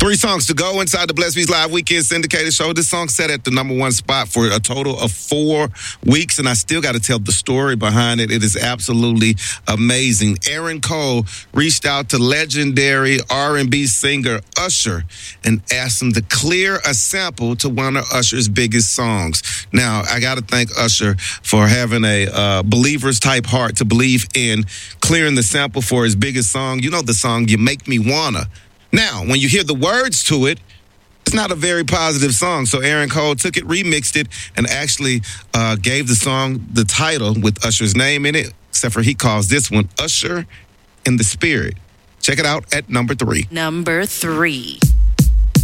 3 songs to go inside the Blessed Beats Live Weekend Syndicated Show. This song set at the number 1 spot for a total of 4 weeks, and I still got to tell the story behind it. It is absolutely amazing. Aaron Cole reached out to legendary R&B singer Usher and asked him to clear a sample to one of Usher's biggest songs. Now, I got to thank Usher for having a believer's-type heart to believe in clearing the sample for his biggest song. You know the song, You Make Me Wanna. Now, when you hear the words to it, it's not a very positive song. So Aaron Cole took it, remixed it, and actually gave the song the title with Usher's name in it, except for he calls this one Usher in the Spirit. Check it out at number 3. Number 3.